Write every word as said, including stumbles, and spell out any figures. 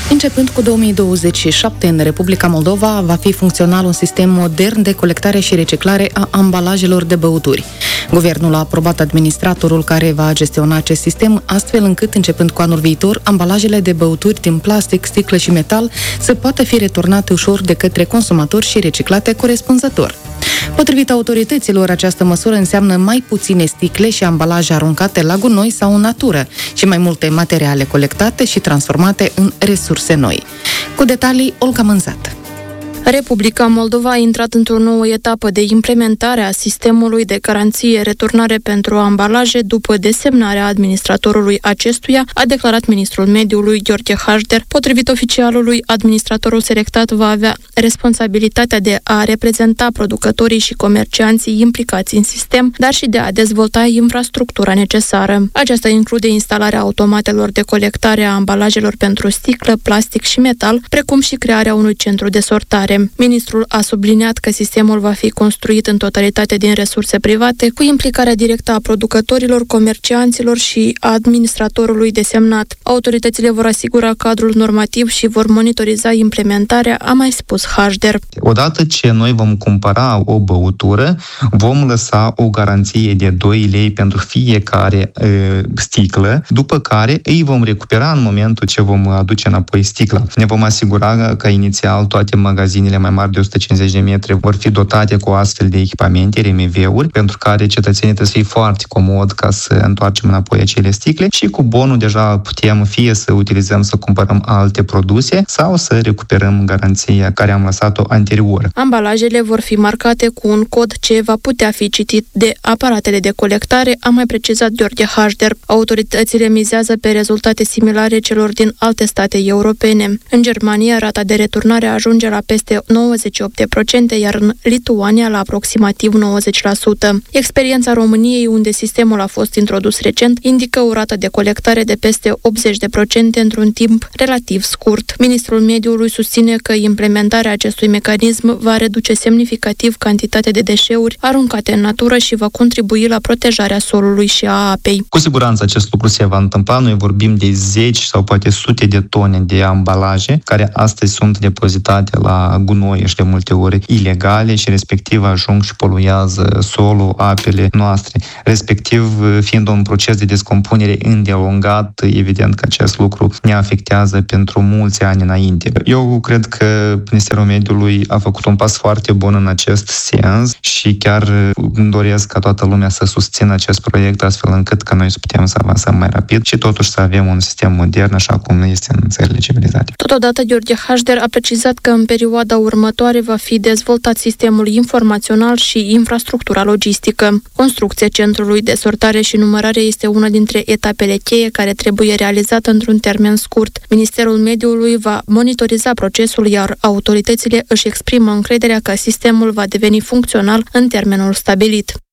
Începând cu două mii douăzeci și șapte, în Republica Moldova va fi funcțional un sistem modern de colectare și reciclare a ambalajelor de băuturi. Guvernul a aprobat administratorul care va gestiona acest sistem, astfel încât, începând cu anul viitor, ambalajele de băuturi din plastic, sticlă și metal să poată fi returnate ușor de către consumatori și reciclate corespunzător. Potrivit autorităților, această măsură înseamnă mai puține sticle și ambalaje aruncate la gunoi sau în natură și mai multe materiale colectate și transformate în resurse noi. Cu detalii, Olga Mânzat. Republica Moldova a intrat într-o nouă etapă de implementare a sistemului de garanție returnare pentru ambalaje după desemnarea administratorului acestuia, a declarat ministrul mediului Gheorghe Hașder. Potrivit oficialului, administratorul selectat va avea responsabilitatea de a reprezenta producătorii și comercianții implicați în sistem, dar și de a dezvolta infrastructura necesară. Aceasta include instalarea automatelor de colectare a ambalajelor pentru sticlă, plastic și metal, precum și crearea unui centru de sortare. Ministrul a subliniat că sistemul va fi construit în totalitate din resurse private, cu implicarea directă a producătorilor, comercianților și a administratorului desemnat. Autoritățile vor asigura cadrul normativ și vor monitoriza implementarea, a mai spus Hașder. Odată ce noi vom cumpăra o băutură, vom lăsa o garanție de doi lei pentru fiecare e, sticlă, după care îi vom recupera în momentul ce vom aduce înapoi sticla. Ne vom asigura că inițial toate magazinele mai mari de o sută cincizeci de metri vor fi dotate cu astfel de echipamente, R M V-uri, pentru care cetățenii trebuie să fie foarte comod ca să întoarcem înapoi acele sticle și cu bonul deja putem fie să utilizăm să cumpărăm alte produse sau să recuperăm garanția care am lăsat-o anterior. Ambalajele vor fi marcate cu un cod ce va putea fi citit de aparatele de colectare, a mai precizat Gheorghe Hașder. Autoritățile mizează pe rezultate similare celor din alte state europene. În Germania, rata de returnare ajunge la peste nouăzeci și opt la sută, iar în Lituania la aproximativ nouăzeci la sută. Experiența României, unde sistemul a fost introdus recent, indică o rată de colectare de peste optzeci la sută într-un timp relativ scurt. Ministrul Mediului susține că implementarea acestui mecanism va reduce semnificativ cantitatea de deșeuri aruncate în natură și va contribui la protejarea solului și a apei. Cu siguranță acest lucru se va întâmpla. Noi vorbim de zeci sau poate sute de tone de ambalaje care astăzi sunt depozitate la gunoi și de multe ori ilegale și respectiv ajung și poluează solul, apele noastre. Respectiv, fiind un proces de descompunere îndelungat, evident că acest lucru ne afectează pentru mulți ani înainte. Eu cred că Ministerul Mediului a făcut un pas foarte bun în acest sens și chiar îmi doresc ca toată lumea să susțină acest proiect astfel încât ca noi să putem să avansăm mai rapid și totuși să avem un sistem modern așa cum este în țările civilizate. Totodată, Gheorghe Hașder a precizat că în perioada următoare va fi dezvoltat sistemul informațional și infrastructura logistică. Construcția centrului de sortare și numărare este una dintre etapele cheie care trebuie realizată într-un termen scurt. Ministerul Mediului va monitoriza procesul, iar autoritățile își exprimă încrederea că sistemul va deveni funcțional în termenul stabilit.